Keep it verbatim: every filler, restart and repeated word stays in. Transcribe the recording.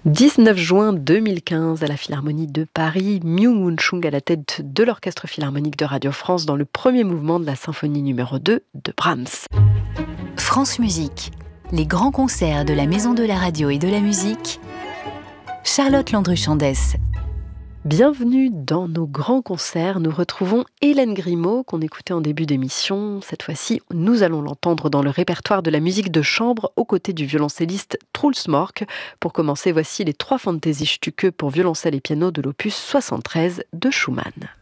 dix-neuf juin deux mille quinze, à la Philharmonie de Paris, Myung-Whun Chung à la tête de l'Orchestre Philharmonique de Radio France dans le premier mouvement de la symphonie numéro deux de Brahms. France Musique, les grands concerts de la Maison de la Radio et de la Musique. Charlotte Landru-Chandès. Bienvenue dans nos grands concerts. Nous retrouvons Hélène Grimaud, qu'on écoutait en début d'émission. Cette fois-ci, nous allons l'entendre dans le répertoire de la musique de chambre, aux côtés du violoncelliste Truls Mork. Pour commencer, voici les trois Fantasiestücke pour violoncelle et piano de l'opus soixante-treize de Schumann.